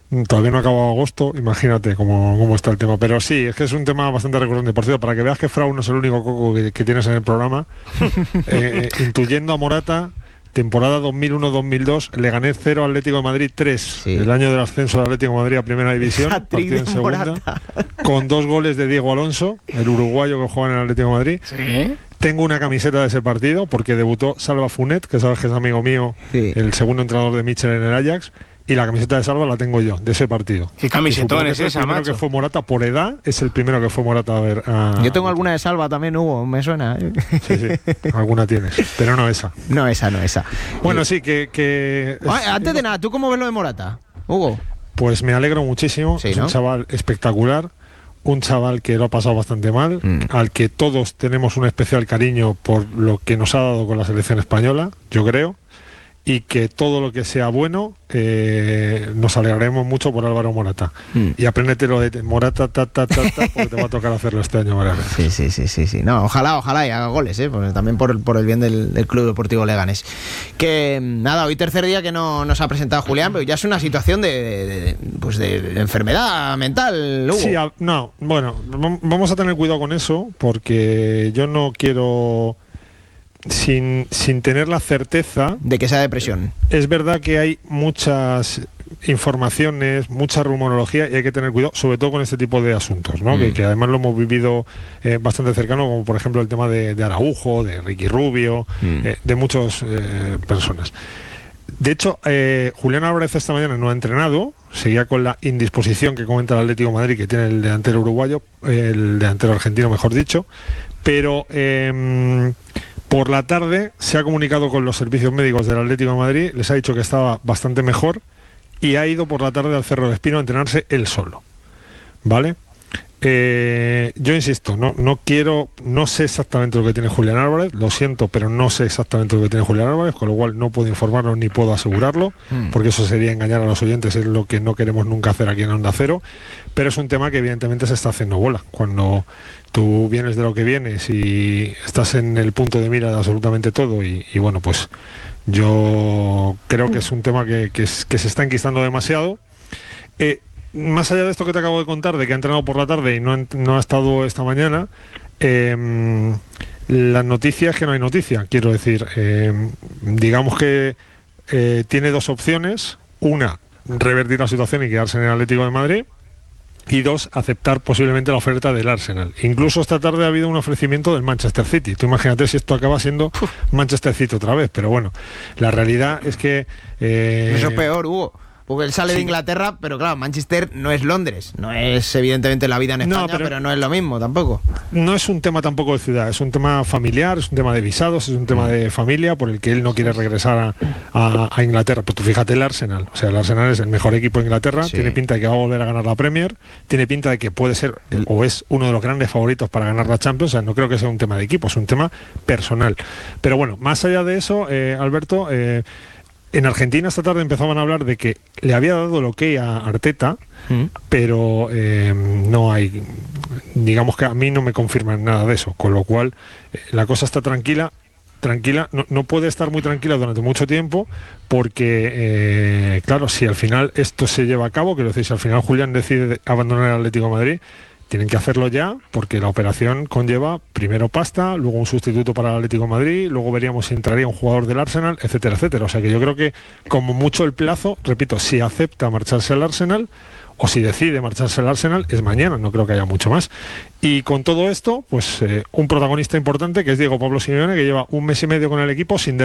Todavía no ha acabado agosto, imagínate cómo está el tema. Pero sí, es que es un tema bastante recurrente. Por cierto, para que veas que Frau no es el único coco que tienes en el programa, intuyendo a Morata, temporada 2001-2002, Leganés 0, Atlético de Madrid 3. Sí. El año del ascenso del Atlético de Madrid a Primera División, partido en segunda, con 2 goles de Diego Alonso, el uruguayo que juega en el Atlético de Madrid. Sí. Tengo una camiseta de ese partido porque debutó Salva Funet, que sabes que es amigo mío, Sí. el segundo entrenador de Mitchell en el Ajax. Y la camiseta de Salva la tengo yo, de ese partido. ¿Qué camisetón es esa, El primero macho? que fue Morata por edad, es el primero que fue Morata a ver. Yo tengo alguna de Salva también, Hugo, me suena. Sí, alguna tienes, pero no esa. No esa. Bueno, sí, que Antes de nada, ¿tú cómo ves lo de Morata, Hugo? pues me alegro muchísimo. Sí, Es ¿no? un chaval espectacular, un chaval que lo ha pasado bastante mal, al que todos tenemos un especial cariño por lo que nos ha dado con la selección española, yo creo. Y que todo lo que sea bueno, nos alegraremos mucho por Álvaro Morata. Y apréndete lo de Morata, porque te va a tocar hacerlo este año varias veces. Sí. No, ojalá y haga goles, pues también por el bien del Club Deportivo Leganés. Que nada, hoy tercer día que no nos ha presentado Julián, pero ya es una situación de enfermedad mental, Hugo. Sí, bueno, vamos a tener cuidado con eso, porque yo no quiero... Sin tener la certeza de que sea depresión. Es verdad que hay muchas informaciones, mucha rumorología y hay que tener cuidado, sobre todo con este tipo de asuntos, ¿no? Que además lo hemos vivido bastante cercano, como por ejemplo el tema de Araujo, de Ricky Rubio, de muchas personas. De hecho, Julián Álvarez esta mañana no ha entrenado, seguía con la indisposición que comenta el Atlético de Madrid, que tiene el delantero uruguayo, el delantero argentino, mejor dicho, pero... por la tarde se ha comunicado con los servicios médicos del Atlético de Madrid, les ha dicho que estaba bastante mejor y ha ido por la tarde al Cerro de Espino a entrenarse él solo, ¿vale? Yo insisto, no sé exactamente lo que tiene Julián Álvarez, lo siento, pero no sé exactamente lo que tiene Julián Álvarez, con lo cual no puedo informarlo ni puedo asegurarlo, porque eso sería engañar a los oyentes, es lo que no queremos nunca hacer aquí en Onda Cero, pero es un tema que evidentemente se está haciendo bola. Cuando tú vienes de lo que vienes y estás en el punto de mira de absolutamente todo y bueno, pues yo creo que es un tema que se está enquistando demasiado. Más allá de esto que te acabo de contar, de que ha entrenado por la tarde y no ha estado esta mañana, la noticia es que no hay noticia. Quiero decir, digamos que tiene 2 opciones. Una, revertir la situación y quedarse en el Atlético de Madrid. Y 2, aceptar posiblemente la oferta del Arsenal. Incluso esta tarde ha habido un ofrecimiento del Manchester City. Tú imagínate si esto acaba siendo Manchester City otra vez. Pero bueno, la realidad es que... Eso es peor, Hugo. Porque él sale de Inglaterra, pero claro, Manchester no es Londres. No es evidentemente la vida en España, pero no es lo mismo tampoco. No es un tema tampoco de ciudad, es un tema familiar, es un tema de visados, es un tema de familia por el que él no quiere regresar a Inglaterra. Pues tú fíjate el Arsenal. O sea, el Arsenal es el mejor equipo de Inglaterra, tiene pinta de que va a volver a ganar la Premier, tiene pinta de que puede ser o es uno de los grandes favoritos para ganar la Champions. O sea, no creo que sea un tema de equipo, es un tema personal. Pero bueno, más allá de eso, Alberto... en Argentina esta tarde empezaban a hablar de que le había dado el ok a Arteta, pero no hay, digamos que a mí no me confirman nada de eso, con lo cual la cosa está tranquila, no puede estar muy tranquila durante mucho tiempo, porque claro, si al final esto se lleva a cabo, quiero decir, si al final Julián decide abandonar el Atlético de Madrid, tienen que hacerlo ya, porque la operación conlleva primero pasta, luego un sustituto para el Atlético de Madrid, luego veríamos si entraría un jugador del Arsenal, etcétera, etcétera. O sea que yo creo que como mucho el plazo, repito, si acepta marcharse al Arsenal o si decide marcharse al Arsenal, es mañana, no creo que haya mucho más. Y con todo esto, pues un protagonista importante que es Diego Pablo Simeone, que lleva 1 mes y medio con el equipo sin